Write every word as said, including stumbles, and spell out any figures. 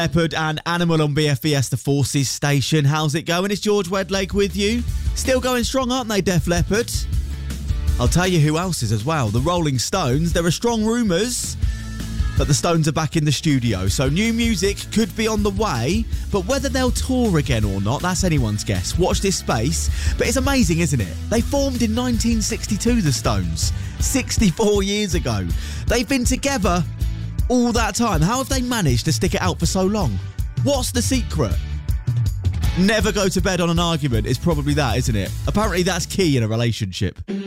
Leopard and Animal on B F Fiesta Forces station. How's it going? It's George Wedlake with you. Still going strong, aren't they, Def Leppard? I'll tell you who else is as well. The Rolling Stones. There are strong rumours that the Stones are back in the studio, so new music could be on the way, but whether they'll tour again or not, that's anyone's guess. Watch this space. But it's amazing, isn't it? They formed in nineteen sixty-two, the Stones, sixty-four years ago. They've been together all that time. How have they managed to stick it out for so long? What's the secret? Never go to bed on an argument is probably that, isn't it? Apparently that's key in a relationship.